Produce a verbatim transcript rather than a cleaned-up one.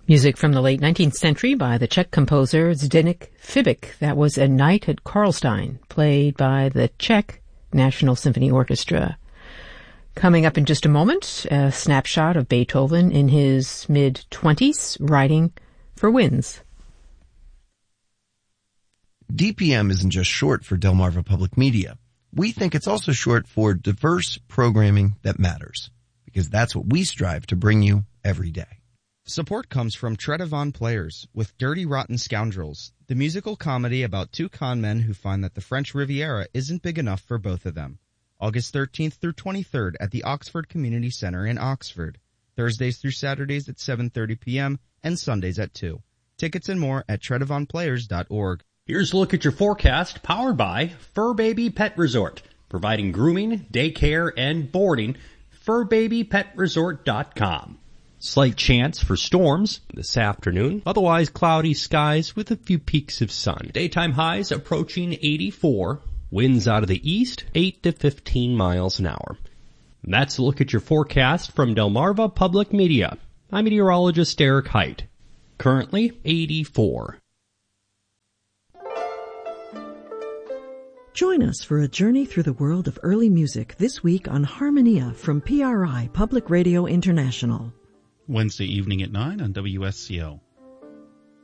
Music from the late nineteenth century by the Czech composer Zdeněk Fibik. That was A Night at Karlstein, played by the Czech National Symphony Orchestra. Coming up in just a moment, a snapshot of Beethoven in his mid-twenties, writing for winds. D P M isn't just short for Delmarva Public Media. We think it's also short for diverse programming that matters, because that's what we strive to bring you every day. Support comes from Tredavon Players with Dirty Rotten Scoundrels, the musical comedy about two con men who find that the French Riviera isn't big enough for both of them. August thirteenth through twenty-third at the Oxford Community Center in Oxford. Thursdays through Saturdays at seven thirty p.m. and Sundays at two. Tickets and more at tredavon players dot org. Here's a look at your forecast, powered by Fur Baby Pet Resort, providing grooming, daycare, and boarding. fur baby pet resort dot com. Slight chance for storms this afternoon. Otherwise cloudy skies with a few peaks of sun. Daytime highs approaching eighty-four. Winds out of the east, eight to fifteen miles an hour. And that's a look at your forecast from Delmarva Public Media. I'm meteorologist Eric Height. Currently eighty-four. Join us for a journey through the world of early music this week on Harmonia from P R I Public Radio International. Wednesday evening at nine on W S C O.